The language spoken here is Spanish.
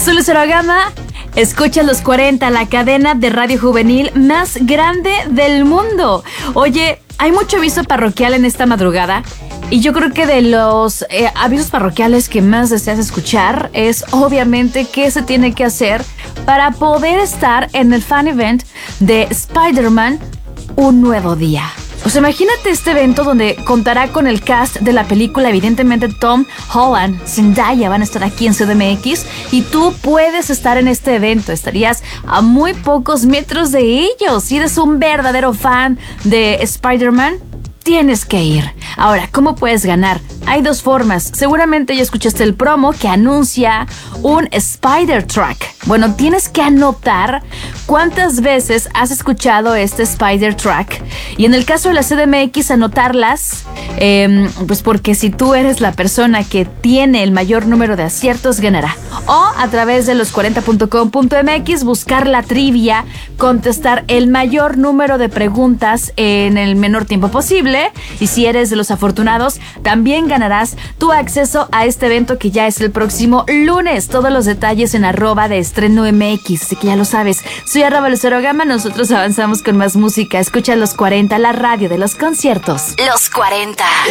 Soy Lucero Gama. Escucha Los 40, la cadena de radio juvenil más grande del mundo. Oye, hay mucho aviso parroquial en esta madrugada. Y yo creo que de los avisos parroquiales que más deseas escuchar es obviamente qué se tiene que hacer para poder estar en el fan event de Spider-Man Un Nuevo Día. O sea, imagínate este evento donde contará con el cast de la película, evidentemente Tom Holland, Zendaya van a estar aquí en CDMX y tú puedes estar en este evento, estarías a muy pocos metros de ellos. Si eres un verdadero fan de Spider-Man, tienes que ir. Ahora, ¿cómo puedes ganar? Hay dos formas. Seguramente ya escuchaste el promo que anuncia un Spider Track. Bueno, tienes que anotar cuántas veces has escuchado este Spider Track. Y en el caso de la CDMX, anotarlas, pues porque si tú eres la persona que tiene el mayor número de aciertos, ganará. O a través de los40.com.mx, buscar la trivia, contestar el mayor número de preguntas en el menor tiempo posible. Y si eres de los afortunados, también ganarás tu acceso a este evento que ya es el próximo lunes. Todos los detalles en @de_estreno_mx. Así que ya lo sabes. Soy @Lucero Gama. Nosotros avanzamos con más música. Escucha Los 40, la radio de los conciertos. Los 40.